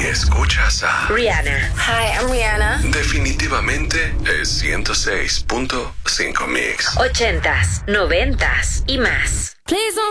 escuchas a Rihanna. Hi, I'm Rihanna. Definitivamente es 106.5 Mix. 80s, 90s y más. Please don't